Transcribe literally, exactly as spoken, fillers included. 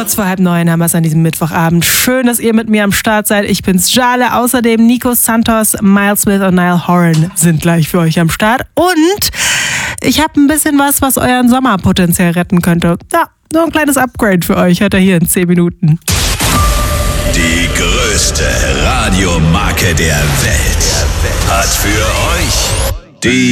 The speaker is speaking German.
Kurz vor halb neun haben wir es an diesem Mittwochabend. Schön, dass ihr mit mir am Start seid. Ich bin's, Jale. Außerdem Nico Santos, Miles Smith und Niall Horan sind gleich für euch am Start. Und ich habe ein bisschen was, was euren Sommer potenziell retten könnte. Ja, nur ein kleines Upgrade für euch. Hört ihr hier in zehn Minuten. Die größte Radiomarke der Welt hat für euch die